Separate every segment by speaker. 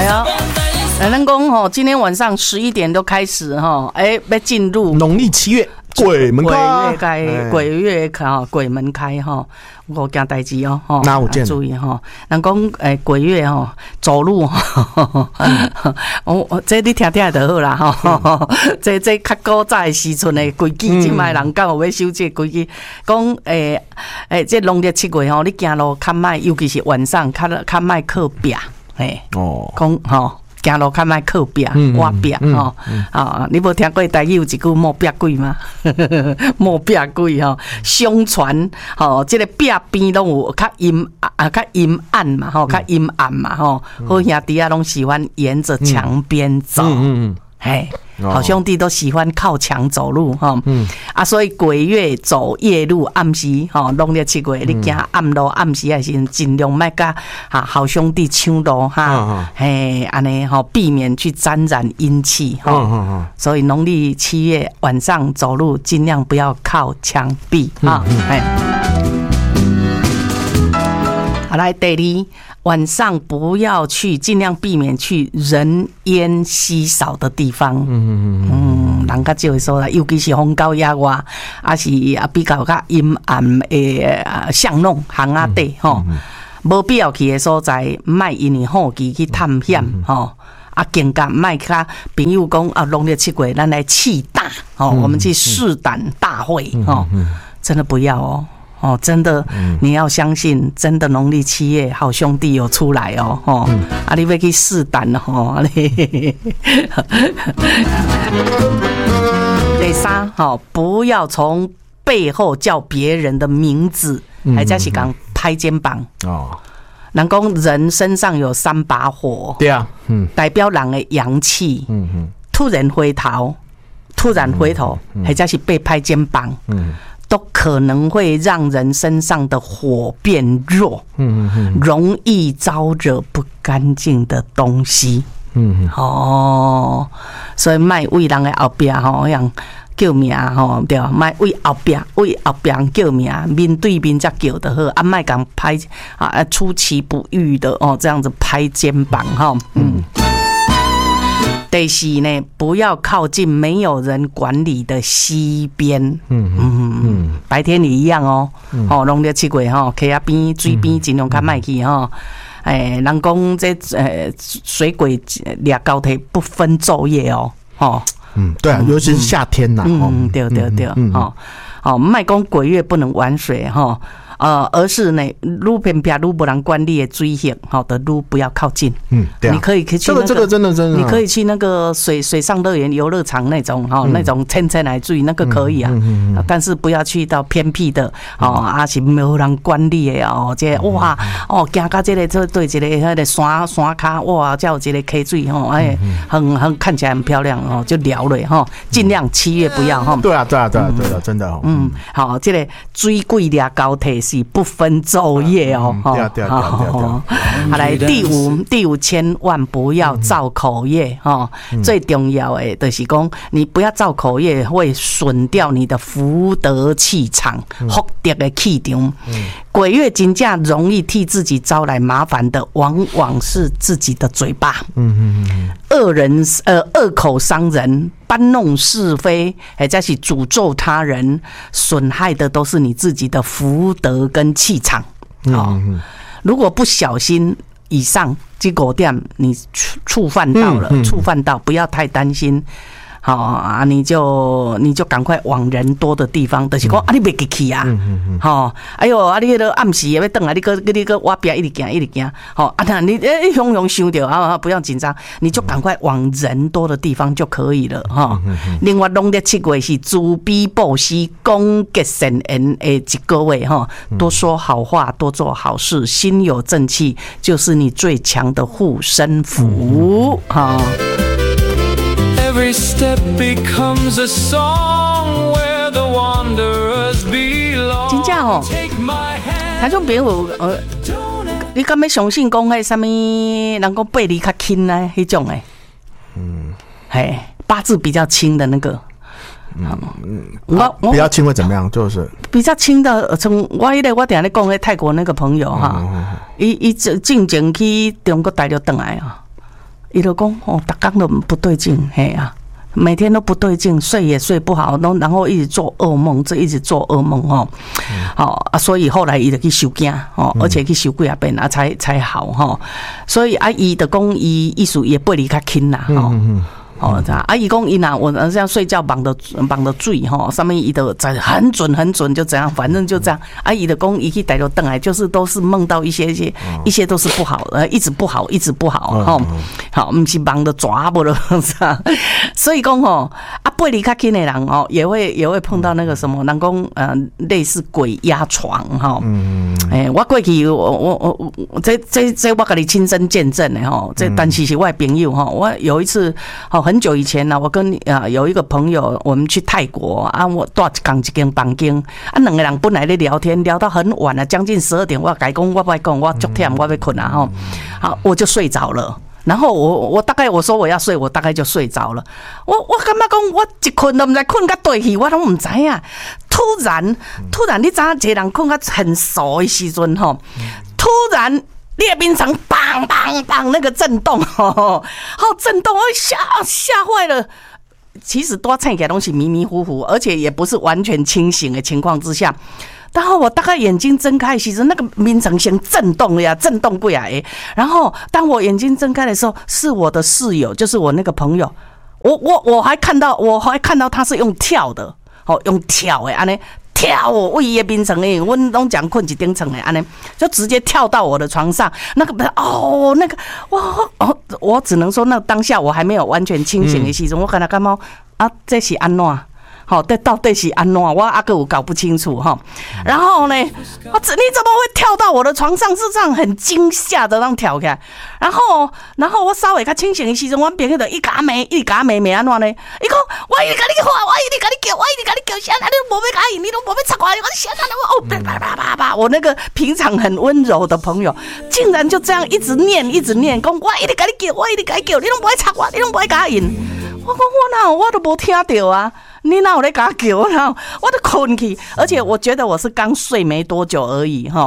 Speaker 1: 哎呀，咱讲吼，今天晚上11点都开始哈，要进入
Speaker 2: 农历7月。鬼门
Speaker 1: 开，鬼门开哈，五件代志哦，
Speaker 2: 那有见
Speaker 1: 注意哈。人讲鬼月哈，走路哈，这你听听就好啦哈。这较古早的时阵的规矩，今摆人敢有要守这规矩？讲这农历7月吼，你行路较歹，尤其是晚上较歹靠壁，讲吼。行路较莫靠壁、挖壁吼，你无听过台语有一句摸壁鬼吗？摸壁鬼吼，相传吼，这个壁边拢有较阴暗嘛吼，较阴暗嘛吼，好兄弟啊拢喜欢沿着墙边走，嘿。好兄弟都喜欢靠墙走路哈，所以鬼月走夜路，暗时哈，农历7月你行暗路，暗时还是尽量莫甲好兄弟抢路哈，嘿，安尼哈，避免去沾染阴气哈。所以农历7月晚上走路尽量不要靠墙壁哈。好，来第2，晚上不要去，尽量避免去人烟稀少的地方。人较少会说啦，尤其是风高野外，是比较阴暗的巷弄巷仔底吼，无必要去的所在，莫因为好奇去探险吼。更加莫甲朋友讲农历7月咱来气大我们去试胆大会真的不要真的，你要相信，真的农历7月好兄弟有出来你要去试胆第3，不要从背后叫别人的名字，还在是讲拍肩膀人讲人身上有3把火，
Speaker 2: 对啊，
Speaker 1: 代表人的阳气，突然回头，还在是被拍肩膀，都可能会让人身上的火变弱，容易招惹不干净的东西，所以莫为人的后边像叫名对吧？莫为后边叫名，面对面才叫就好，莫讲拍出其不意的这样子拍肩膀第4呢，不要靠近没有人管理的溪边。白天也一样农历7月溪仔边、水边尽量较莫去人讲这水鬼掠高铁不分昼夜
Speaker 2: 对啊，尤其是夏天呐。
Speaker 1: 对莫讲鬼月不能玩水而是呢，愈偏僻愈无人管理的水域，的愈不要靠近。对啊，你可以去那个
Speaker 2: 这个真的，
Speaker 1: 你可以去那个水上乐园、游乐场那种那种浅来水那个可以啊，但是不要去到偏僻的是没有人管理的这哇行到这个对这个那个山卡哇，才有这个溪水很看起来很漂亮就聊了尽量7月不要
Speaker 2: 对啊，真的
Speaker 1: 好，这个水鬼掠高铁。是不分昼夜
Speaker 2: 对。
Speaker 1: 好，来第五，千万不要造口业最重要的就是讲，你不要造口业，会损掉你的福德气场、福德的气场。鬼月真正容易替自己招来麻烦的，往往是自己的嘴巴。恶口伤人，搬弄是非，或者是诅咒他人，损害的都是你自己的福德跟气场。如果不小心，以上这5点你触犯到，不要太担心。你就赶快往人多的地方，就是讲你别去啊，哎呦，你迄个暗时要等啊，你个挖边一直行，那你熊想到不要紧张，你就赶快往人多的地方就可以了另外，农历7月是慈悲布施、公结善缘的一个月多说好话，多做好事，心有正气，就是你最强的护身符
Speaker 3: Every step becomes a song where the wanderers belong.
Speaker 1: 真正他种朋友你敢要相信讲迄什么人讲背离较轻呢？迄种八字比较轻的那个。
Speaker 2: 我比较轻会怎么样？就是
Speaker 1: 比较轻的，从我等下咧讲迄泰国那个朋友伊进前去中国大陆回来伊就讲逐工都不对劲，嘿啊。每天都不对劲，睡也睡不好，然后一直做噩梦，一直做噩梦哦，好啊，所以后来伊就去收惊哦，而且去收几啊遍啊才好哈，所以伊就讲伊意思也不离较轻啦哈。啊，伊讲伊呐，我这样睡觉绑的水哈，上面伊都在很准就这样，反正就这样。啊，伊就讲伊去台州回来，就是都是梦到一些都是不好，一直不好哈。好，不是梦的抓不了啥，所以讲啊，背离较轻的人也会碰到那个什么，人讲类似鬼压床哈。我过去我这我跟你亲身见证的哈，这但是我的朋友哈，我有一次很久以前呢，我跟有一个朋友，我们去泰国啊，我住一间房间啊，两个人本来在聊天，聊到很晚了，将近12点，我改讲我不爱讲，我足忝，我要困啊哈，好，我就睡着了。然后我大概我说我要睡，我大概就睡着了。我感觉讲我一困都不知困到对去，我都不知啊。突然，你知影一个人困到很熟的时阵吼，突然。你的面床砰砰砰那个震动震动，我吓坏了。其实多看起来东西迷迷糊糊，而且也不是完全清醒的情况之下。然后我大概眼睛睁开，其实那个面床先震动了呀，震动过来。然后当我眼睛睁开的时候，是我的室友，就是我那个朋友。我还看到他是用跳的，用跳的安尼。跳我伊的眠床诶，我拢讲困一顶床诶，安尼就直接跳到我的床上。那个那个我只能说，那当下我还没有完全清醒的时阵，我跟他感觉啊，这是安怎？到底是安怎？我还有搞不清楚哈。然后呢，你怎么会跳到我的床上？是这样很惊吓的让跳起来。然后我稍微较清醒的时阵，我朋友就一直甲骂安怎呢？伊讲我一直甲你喊，我一直甲你叫，现在你都无要甲伊，你都无要插我，我现在叭，我那个平常很温柔的朋友，竟然就这样一直念，讲我一直甲你叫，你都无要插我，你都无要甲伊。我讲我都无听到啊！你哪有在甲叫？我都困去，而且我觉得我是刚睡没多久而已哈。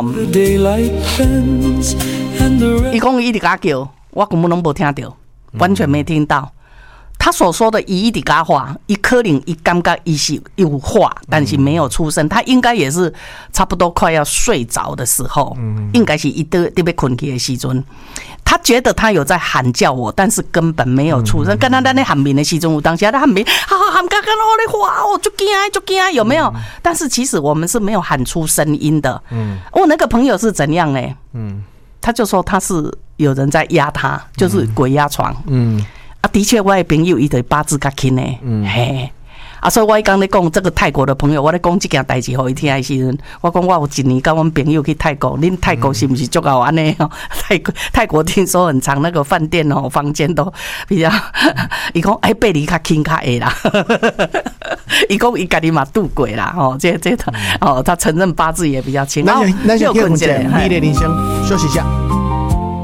Speaker 1: 伊讲伊直甲叫，我根本拢无听到，完全没听到。他所说的伊直甲话，伊可能伊感觉伊是有话，但是没有出声。他应该也是差不多快要睡着的时候，应该是伊在要困去的时阵。他觉得他有在喊叫我，但是根本没有出声。跟他在那喊名的时阵，有当下他喊名，喊刚刚我的话哦，就惊，有没有？但是其实我们是没有喊出声音的。我那个朋友是怎样呢？他就说他是有人在压他，就是鬼压床。的确，我的朋友伊对八字较轻诶，嘿。所以我刚才讲这个泰国的朋友，我在讲这件代志给伊听的时阵，我讲我有一年跟阮朋友去泰国，恁泰国是不是足够安尼？泰国听说很长，那个饭店房间都比较，伊讲背离较轻较会啦，伊讲伊家己嘛度过啦，他承认八字也比较轻。
Speaker 2: 那先听一下，你的铃声，休息一下。